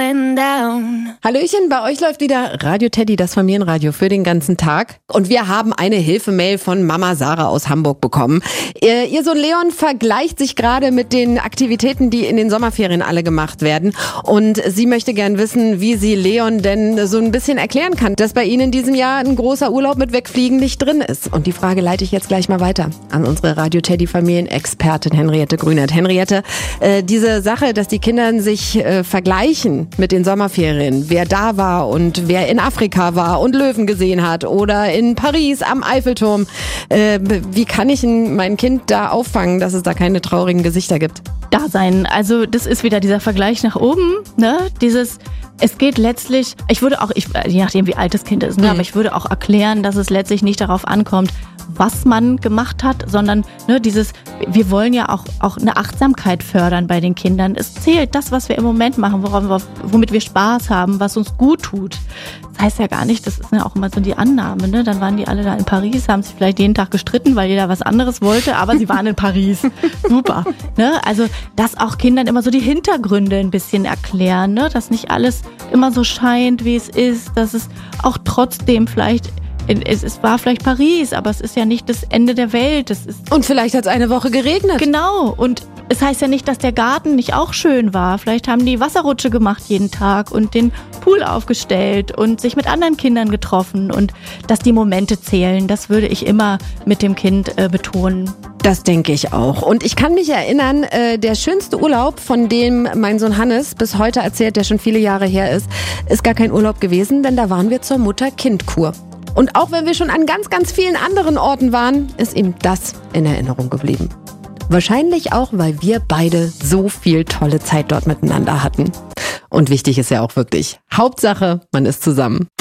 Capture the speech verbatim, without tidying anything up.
and down. Hallöchen, bei euch läuft wieder Radio Teddy, das Familienradio für den ganzen Tag. Und wir haben eine Hilfemail von Mama Sarah aus Hamburg bekommen. Ihr, ihr Sohn Leon vergleicht sich gerade mit den Aktivitäten, die in den Sommerferien alle gemacht werden. Und sie möchte gern wissen, wie sie Leon denn so ein bisschen erklären kann, dass bei ihnen in diesem Jahr ein großer Urlaub mit Wegfliegen nicht drin ist. Und die Frage leite ich jetzt gleich mal weiter an unsere Radio Teddy Familienexpertin Henriette Grünert. Henriette, äh, diese Sache, dass die Kinder sich äh, vergleichen mit den Sommerferien, wer da war und wer in Afrika war und Löwen gesehen hat oder in Paris am Eiffelturm. Äh, wie kann ich mein Kind da auffangen, dass es da keine traurigen Gesichter gibt? Da sein. Also das ist wieder dieser Vergleich nach oben, ne? Dieses, es geht letztlich, ich würde auch, ich, je nachdem wie alt das Kind ist, ne? Mhm. aber ich würde auch erklären, dass es letztlich nicht darauf ankommt, was man gemacht hat, sondern ne, dieses, wir wollen ja auch, auch eine Achtsamkeit fördern bei den Kindern. Es zählt das, was wir im Moment machen, worauf, womit wir Spaß haben, was uns gut tut. Das heißt ja gar nicht, das ist ja auch immer so die Annahme, ne? Dann waren die alle da in Paris, haben sich vielleicht jeden Tag gestritten, weil jeder was anderes wollte, aber sie waren in Paris. Super. Ne? Also, dass auch Kindern immer so die Hintergründe ein bisschen erklären, ne? Dass nicht alles immer so scheint, wie es ist, dass es auch trotzdem vielleicht Es, es war vielleicht Paris, aber es ist ja nicht das Ende der Welt. Es ist und vielleicht hat es eine Woche geregnet. Genau. Und es heißt ja nicht, dass der Garten nicht auch schön war. Vielleicht haben die Wasserrutsche gemacht jeden Tag und den Pool aufgestellt und sich mit anderen Kindern getroffen. Und dass die Momente zählen, das würde ich immer mit dem Kind äh, betonen. Das denke ich auch. Und ich kann mich erinnern, äh, der schönste Urlaub, von dem mein Sohn Hannes bis heute erzählt, der schon viele Jahre her ist, ist gar kein Urlaub gewesen, denn da waren wir zur Mutter-Kind-Kur. Und auch wenn wir schon an ganz, ganz vielen anderen Orten waren, ist ihm das in Erinnerung geblieben. Wahrscheinlich auch, weil wir beide so viel tolle Zeit dort miteinander hatten. Und wichtig ist ja auch wirklich, Hauptsache, man ist zusammen.